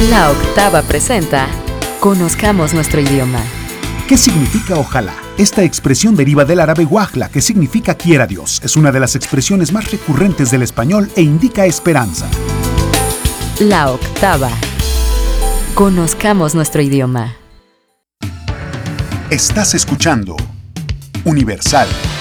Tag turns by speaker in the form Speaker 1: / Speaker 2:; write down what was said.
Speaker 1: La Octava presenta Conozcamos nuestro idioma.
Speaker 2: ¿Qué significa ojalá? Esta expresión deriva del árabe wajla, que significa quiera Dios. Es una de las expresiones más recurrentes del español e indica esperanza.
Speaker 1: La Octava. Conozcamos nuestro idioma.
Speaker 2: Estás escuchando Universal